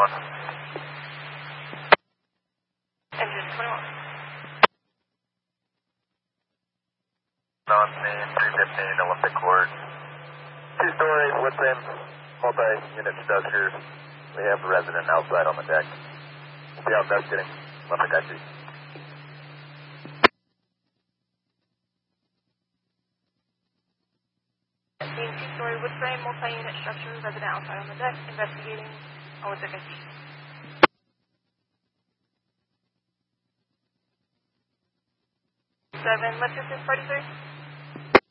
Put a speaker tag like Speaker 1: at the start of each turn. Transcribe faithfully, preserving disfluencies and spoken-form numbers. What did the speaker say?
Speaker 1: twenty-one.
Speaker 2: Engine twenty-one.
Speaker 1: Non-main, three fifteen, Olympic Court. Two-story, wood frame, multi-unit structure. We have a resident outside on the deck. We'll be out investigating. Olympic I C.
Speaker 2: Two-story wood frame, multi-unit structure, resident outside on the deck, investigating Olympic I C. Seven, Lexington, party three.